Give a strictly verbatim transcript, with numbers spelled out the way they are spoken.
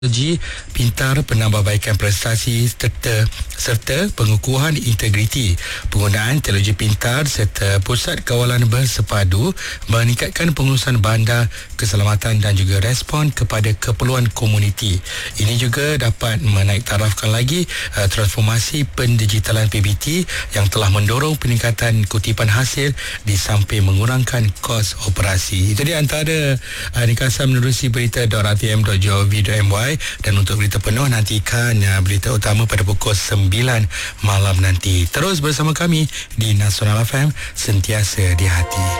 Teknologi pintar penambahbaikan prestasi serta serta pengukuhan integriti. Penggunaan teknologi pintar serta pusat kawalan bersepadu meningkatkan pengurusan bandar, keselamatan dan juga respon kepada keperluan komuniti. Ini juga dapat menaiktarafkan lagi uh, transformasi pendigitalan P B T yang telah mendorong peningkatan kutipan hasil di samping mengurangkan kos operasi. Itu dia antara uh, ringkasan menerusi berita r t m dot gov dot m y. Dan untuk berita penuh, nantikan uh, berita utama pada pukul sembilan malam nanti. Terus bersama kami di Nasional F M, sentiasa di hati.